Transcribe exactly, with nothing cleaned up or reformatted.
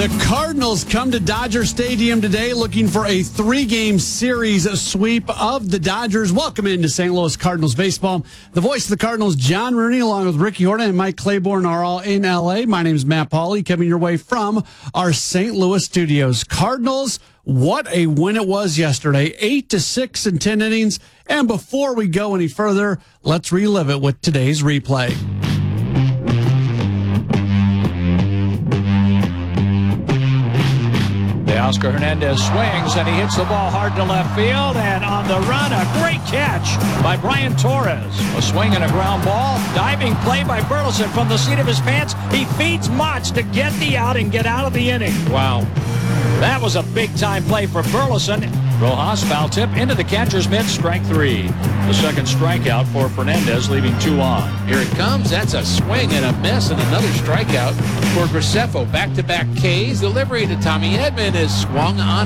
The Cardinals come to Dodger Stadium today looking for a three-game series sweep of the Dodgers. Welcome into Saint Louis Cardinals baseball. The voice of the Cardinals, John Rooney, along with Ricky Horton and Mike Claiborne, are all in L A. My name is Matt Pauley, coming your way from our Saint Louis studios. Cardinals, what a win it was yesterday. Eight to six in ten innings. And before we go any further, let's relive it with today's replay. Oscar Hernandez swings, and he hits the ball hard to left field, and on the run, a great catch by Brian Torres. A swing and a ground ball. Diving play by Burleson from the seat of his pants. He feeds Motts to get the out and get out of the inning. Wow. That was a big-time play for Burleson. Rojas foul tip into the catcher's mitt, strike three. The second strikeout for Fernandez, leaving two on. Here it comes. That's a swing and a miss and another strikeout for Graceffo. Back-to-back Ks. Delivery to Tommy Edman is swung on